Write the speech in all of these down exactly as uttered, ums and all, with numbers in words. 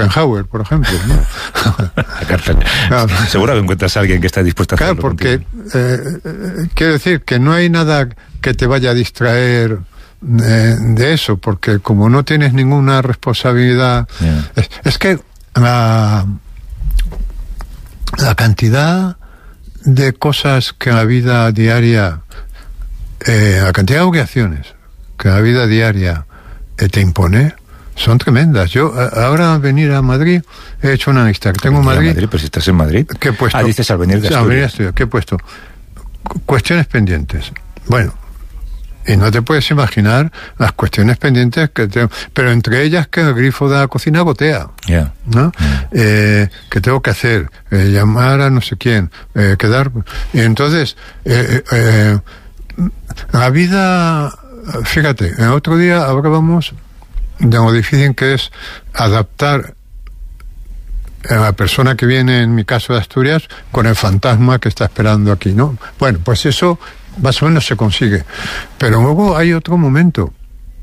Schopenhauer, por ejemplo, ¿no? Claro. Seguro que encuentras a alguien que está dispuesto a hacerlo. Claro, porque eh, eh, quiero decir que no hay nada que te vaya a distraer eh, de eso, porque como no tienes ninguna responsabilidad, yeah. es, es que la, la cantidad de cosas que en la vida diaria, eh, la cantidad de obligaciones que la vida diaria eh, te impone, son tremendas. Yo, ahora al venir a Madrid, he hecho una lista. Tengo en Madrid, Madrid. Pero si estás en Madrid. ¿Qué he puesto? Ah, dices al venir de Asturias. Al venir de Asturias, ¿qué he puesto? Cuestiones pendientes. Bueno, y no te puedes imaginar las cuestiones pendientes que tengo. Pero entre ellas que el grifo de la cocina gotea. Yeah. ¿No? Yeah. Eh, ¿Qué tengo que hacer? Eh, llamar a no sé quién. Eh, quedar. Y entonces, eh, eh, la vida. Fíjate, el otro día hablábamos de lo difícil que es adaptar a la persona que viene, en mi caso de Asturias, con el fantasma que está esperando aquí, ¿no? Bueno, pues eso más o menos se consigue. Pero luego hay otro momento,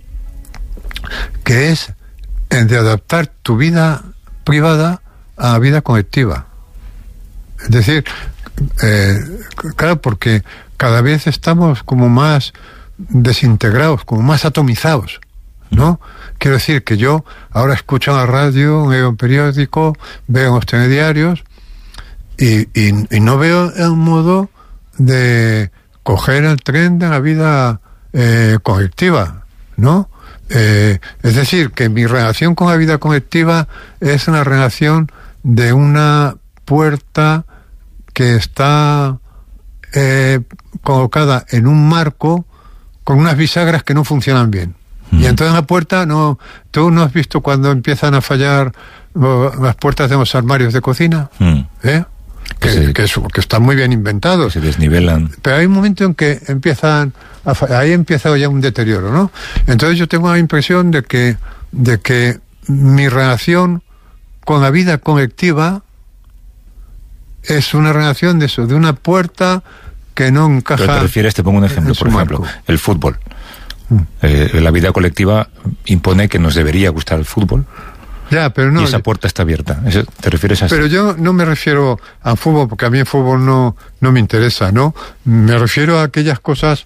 que es el de adaptar tu vida privada a la vida colectiva. Es decir, eh, claro, porque cada vez estamos como más desintegrados, como más atomizados, ¿no? Quiero decir que yo ahora escucho la radio, veo un periódico, veo los telediarios y, y, y no veo el modo de coger el tren de la vida eh, colectiva, ¿no? Eh, es decir, que mi relación con la vida colectiva es una relación de una puerta que está eh, colocada en un marco con unas bisagras que no funcionan bien. Mm. Y entonces la puerta, no, ¿tú no has visto cuando empiezan a fallar uh, las puertas de los armarios de cocina? Mm. ¿Eh? Que, que, que, es, que están muy bien inventados. Se desnivelan. Pero hay un momento en que empiezan a fallar, ahí empieza ya un deterioro, ¿no? Entonces yo tengo la impresión de que, de que mi relación con la vida colectiva es una relación de eso, de una puerta que no encaja. Pero te refieres, te pongo un ejemplo, por ejemplo, marco. El fútbol. Mm. Eh, la vida colectiva impone que nos debería gustar el fútbol. Ya, pero no. Y esa puerta está abierta. ¿Eso, te refieres a eso? Pero yo no me refiero al fútbol, porque a mí el fútbol no, no me interesa, ¿no? Me refiero a aquellas cosas,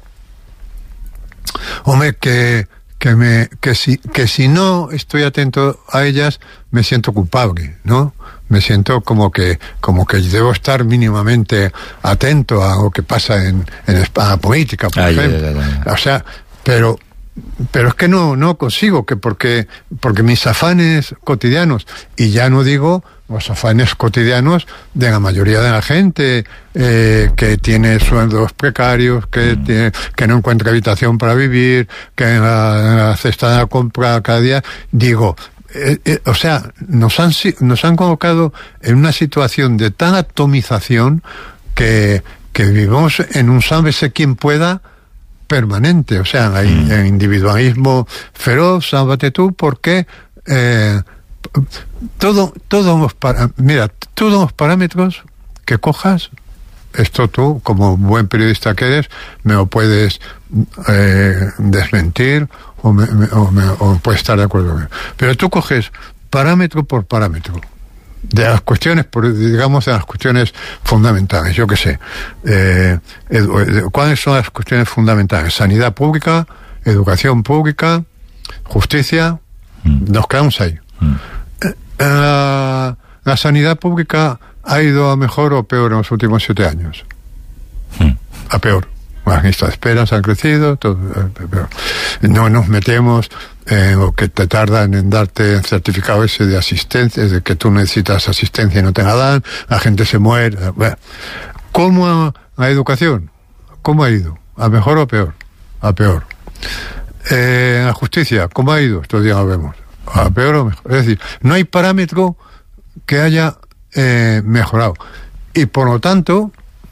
hombre, que, que me, que si, que si no estoy atento a ellas, me siento culpable, ¿no? Me siento como que como que debo estar mínimamente atento a lo que pasa en, en la política, por ah, ejemplo. Ya, ya, ya. O sea, pero pero es que no no consigo, que porque porque mis afanes cotidianos, y ya no digo los afanes cotidianos de la mayoría de la gente eh, que tiene sueldos precarios, que mm. tiene, que no encuentra habitación para vivir, que en la, en la cesta de la compra cada día, digo, Eh, eh, o sea, nos han nos han colocado en una situación de tan atomización que, que vivimos en un sálvese quien pueda permanente. O sea, hay mm. el individualismo feroz, sálvate tú, porque eh, todo, todos los para, mira, todos los parámetros que cojas, esto tú, como buen periodista que eres, me lo puedes eh, desmentir o, me, me, o, me, o puedes estar de acuerdo conmigo. Pero tú coges parámetro por parámetro de las cuestiones, por, digamos, de las cuestiones fundamentales. Yo qué sé, eh, edu, ¿cuáles son las cuestiones fundamentales? Sanidad pública, educación pública, justicia, mm. nos quedamos ahí. Mm. Eh, la, la sanidad pública ha ido a mejor o peor en los últimos siete años. Hmm. A peor. Las listas de espera han crecido, todo, pero no nos metemos en lo que te tardan en darte el certificado ese de asistencia, de que tú necesitas asistencia y no te la dan, la gente se muere. Bueno, ¿cómo la educación? ¿Cómo ha ido? ¿A mejor o a peor? A peor. Eh, la justicia, ¿cómo ha ido? Estos días lo vemos. ¿A peor o mejor? Es decir, no hay parámetro que haya Eh, mejorado, y por lo tanto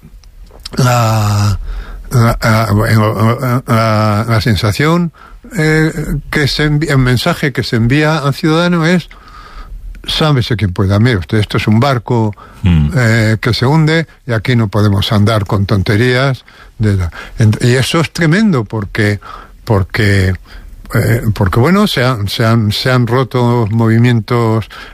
la la, la, la, la sensación eh, que se envía, el mensaje que se envía al ciudadano es: sábese quien pueda, mire usted, esto es un barco mm. eh, que se hunde y aquí no podemos andar con tonterías de la, y eso es tremendo, porque porque Eh, porque bueno, se han, se han, se han roto movimientos